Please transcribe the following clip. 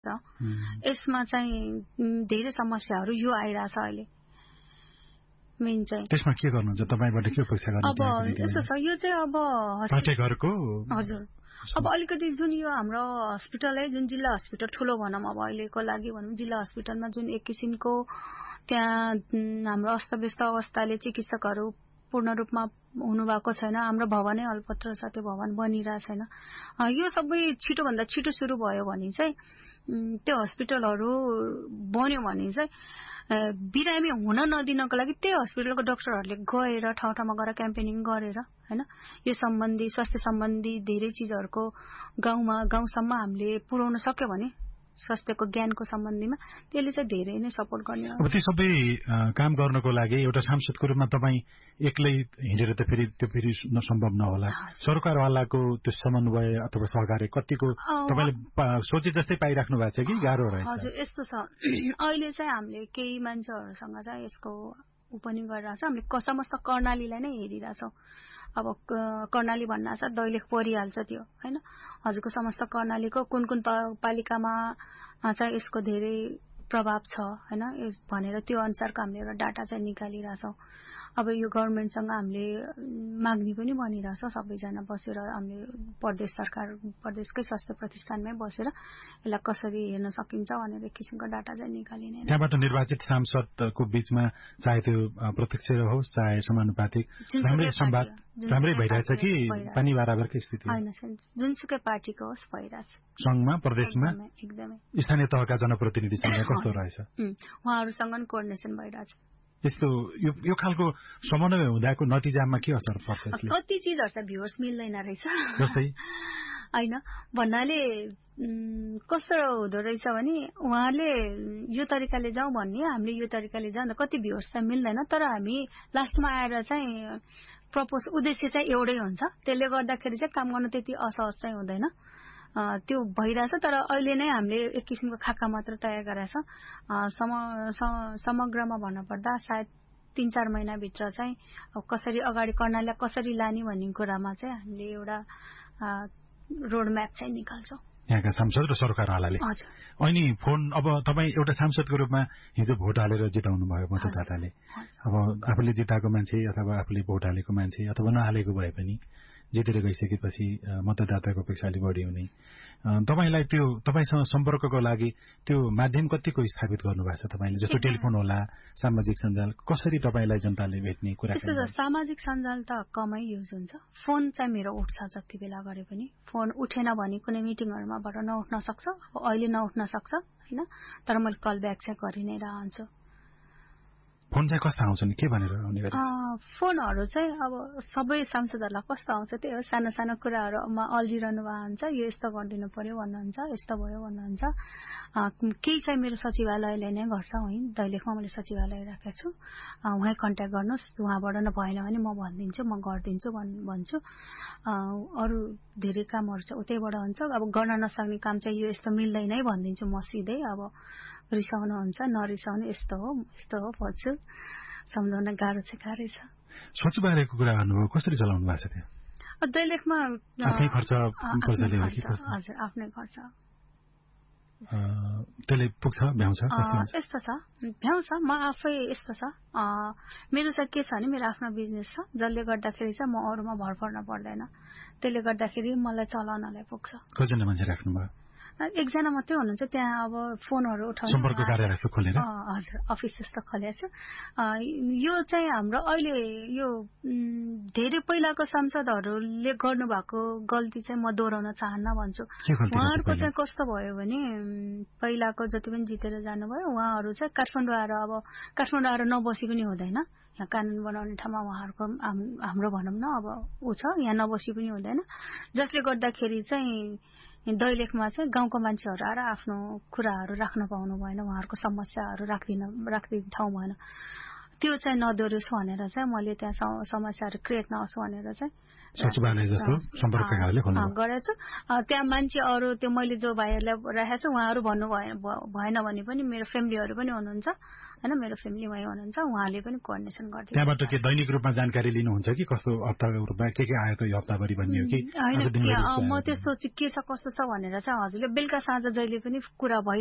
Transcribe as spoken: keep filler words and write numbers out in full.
यसमा चाहिँ धेरै समस्याहरू यो आइरहेछ अहिले मेन चाहिँ। त्यसमा के गर्नुहुन्छ तपाईबाट के अपेक्षा गर्नुहुन्छ? अब यस्तो छ यो चाहिँ अब पाठ्यघरको हजुर अब अलिकति जुन यो हाम्रो हस्पिटल है जुन जिल्ला हस्पिटल ठुलो भनौँ अब अहिलेको लागि भनौँ जिल्ला हस्पिटलमा जुन एक किसिमको त्यहाँ हाम्रो अस्तव्यस्त अवस्थाले चिकित्सकहरू पूर्ण रूपमा हुनुभएको छैन। हाम्रो भवनै अल्पत्र छ, त्यो भवन बनिरहेको छैन। यो सबै छिटोभन्दा छिटो सुरु भयो भने चाहिँ त्यो हस्पिटलहरू बन्यो भने चाहिँ बिरामी हुन नदिनको लागि त्यही हस्पिटलको डाक्टरहरूले गएर ठाउँ ठाउँमा गएर क्याम्पेनिङ गरेर हैन यो सम्बन्धी स्वास्थ्य सम्बन्धी धेरै चिजहरूको गाउँमा गाउँसम्म हामीले पुर्याउन सक्यो भने स्वास्थ्यको ज्ञानको सम्बन्धीमा त्यसले चाहिँ धेरै नै सपोर्ट गर्ने हो। अब ती सबै काम गर्नको लागि एउटा सांसदको रूपमा तपाईँ एक्लै हिँडेर त फेरि त्यो फेरि सम्भव नहोला। सरकारवालाको त्यो समन्वय अथवा सहकार्य कतिको तपाईले सोचे जस्तै पाइराख्नु भएको छ कि गाह्रो रहेछ? हजुर यस्तो छ अहिले चाहिँ हामीले केही मान्छेहरूसँग चाहिँ यसको उपनि गरिरहेको छ। हामीले समस्त कर्णालीलाई नै हेरिरहेछौँ। अब कर्णाली भन्न छ दैलेख परिहाल्छ त्यो हैन हजुरको समस्त कर्णालीको कुन कुन पालिकामा चाहिँ यसको धेरै प्रभाव छ हैन भनेर त्यो अनुसारको हामीले एउटा डाटा चाहिँ निकालिरहेछौँ। अब यो गभर्नमेन्टसँग हामीले माग्ने पनि बनिरहेछ सबैजना बसेर हामीले प्रदेश सरकार प्रदेशकै स्वास्थ्य प्रतिष्ठानमै बसेर यसलाई कसरी हेर्न सकिन्छ भनेर एक किसिमको डाटा चाहिँ निकालिने। त्यहाँबाट निर्वाचित सांसदको बीचमा चाहे त्यो प्रत्यक्ष होस् चाहे समानुपातिक राम्रै संवाद राम्रै भइरहेछ कि पानी बराबरकै स्थिति होइन? जुनसुकै पार्टीको होस् भइरहेछ संघमा प्रदेशमा एकदमै स्थानीय तहका जनप्रतिनिधिसँग कस्तो रहेछ उहाँहरूसँग कोअर्डिनेसन भइरहेछ। यस्तो यो यो खालको समन्वय हुँदाको नतिजामा के असर पर्छ? कति चिजहरू चाहिँ भ्युअर्स मिल्दैन रहेछ जस्तै होइन भन्नाले कस्तो हुँदो रहेछ भने उहाँले यो तरिकाले जाउँ भन्ने हामीले यो तरिकाले जाँदा कति भ्युअर्स चाहिँ मिल्दैन। तर हामी लास्टमा आएर चाहिँ प्रपोज उद्देश्य चाहिँ एउटै हुन्छ। त्यसले गर्दाखेरि चाहिँ काम गर्न त्यति असहज चाहिँ हुँदैन त्यो भइरहेछ। तर अहिले नै हामीले एक किसिमको खाका मात्र तयार गरेछ। समग्रमा भन्नुपर्दा सायद तीन चार महिनाभित्र चाहिँ कसरी अगाडि कर्णालीलाई कसरी लाने भन्ने कुरामा चाहिँ हामीले एउटा रोड म्याप चाहिँ निकाल्छौँ यहाँका सांसद र सरकारवालाले। अनि फोन अब तपाईँ एउटा सांसदको रूपमा हिजो भोट हालेर जिताउनु भयो मतदाताले। अब आफूले जिताएको मान्छे अथवा आफूले भोट हालेको मान्छे अथवा नहालेको भए पनि जितेर गइसकेपछि मतदाताको अपेक्षा अलि बढी हुने तपाईलाई त्यो तपाईसँग सम्पर्कको लागि त्यो माध्यम कतिको स्थापित गर्नुभएको छ तपाईले? जस्तो टेलिफोन होला सामाजिक सञ्जाल कसरी तपाईलाई जनताले भेट्ने कुरा? त्यस्तो सामाजिक सञ्जाल त कमै युज हुन्छ। फोन चाहिँ मेरो उठ्छ जति बेला गरे पनि। फोन उठेन भने कुनै मिटिङहरुमाबाट नउठ्न सक्छ। अब अहिले नउठ्न सक्छ हैन तर मैले कल ब्याक चाहिँ गरि नै रहन्छु। फोन चाहिँ कस्तो आउँछ नि के भनेर आउने गर्छ? फोनहरु चाहिँ अब सबै सांसदहरुलाई कस्तो आउँछ त्यही हो सानो सानो कुराहरुमा अल्झिरहनु भएको हुन्छ। यो यस्तो गरिदिनु पर्यो भन्नुहुन्छ यस्तो भयो भन्नुहुन्छ। केही चाहिँ मेरो सचिवालयले नै गर्छ। है दैलेखमा मैले सचिवालय राखेको छु। उहाँ कन्ट्याक्ट गर्नुस् उहाँबाट न भएन भने म भनिदिन्छु म गर्दिन्छु भन्छु। अरु धेरै कामहरु चाहिँ उतैबाट हुन्छ। अब गर्न नसक्ने काम चाहिँ यो यस्तो मिल्दैन है भनिदिन्छु म सिधै। अब रिसाउनु हुन्छ नरिसाउनु यस्तो हो यस्तो हो भन्छु। सम्झाउन गाह्रो चाहिँ गाह्रै छ। सचिवालयको कुरा गर्नुभयो कसरी चलाउनु भएको छ त्यहाँ? दैलेखमा आफ्नै खर्च पैसाले हो कि कसरी? हजुर आफ्नै खर्च। त्यसले पुग्छ भ्याउँछ कस्तो हुन्छ? यस्तो छ भ्याउँछ। म आफै यस्तो छ मेरो चाहिँ के छ भने मेरो आफ्नो बिजनेस छ जसले गर्दाखेरि चाहिँ म अरूमा भर पर्न पर्दैन। त्यसले गर्दाखेरि मलाई चलाउनलाई पुग्छ। कतिजना मान्छे राख्नुभयो? एकजना मात्रै हुनुहुन्छ त्यहाँ। अब फोनहरु उठाउनु सम्पर्क कार्यालय जस्तो खोलेर हजुर अफिस जस्तो खोलेको छु। यो चाहिँ हाम्रो अहिले यो धेरै पहिलाको सांसदहरुले गर्नुभएको गल्ती चाहिँ म दोहोर्याउन चाहन्न भन्छु। उहाँहरुको चाहिँ कस्तो भयो भने पहिलाको जति पनि जितेर जानुभयो उहाँहरु चाहिँ काठमाडौँ आएर अब काठमाडौँ आएर नबसी पनि हुँदैन। यहाँ कानून बनाउने ठाउँमा उहाँहरुको हाम्रो भनौं न अब उ छ यहाँ नबसी पनि हुँदैन। जसले गर्दाखेरि चाहिँ दैलेखमा चाहिँ गाउँको मान्छेहरु आएर आफ्नो कुराहरु राख्न पाउनु भएन। उहाँहरुको समस्याहरु राख्दिन राख्दिन ठाउँ भएन। त्यो चाहिँ नदोर्योस् भनेर चाहिँ मैले त्यहाँ समस्याहरु क्रिएट नहोस् भनेर चाहिँ सचिवालय जस्तो सम्पर्क कार्यालय खोल्नु गरेको छु। त्यहाँ मान्छे अरू त्यो मैले जो भाइहरूलाई राखेको छु उहाँहरू भन्नु भएन भने पनि मेरो फ्यामिलीहरू पनि हुनुहुन्छ होइन, मेरो फ्यामिली वहीँ हुनुहुन्छ, उहाँले पनि कोअर्डिनेसन गर्दै। त्यहाँबाट के दैनिक रूपमा जानकारी लिनुहुन्छ कि कस्तो हप्ताको रूपमा के के आयो त यो हप्ताभरि भन्ने हो कि? होइन, म त्यस्तो चाहिँ के छ कस्तो छ भनेर चाहिँ हजुरले बेलुका साँझ जहिले पनि कुरा भइ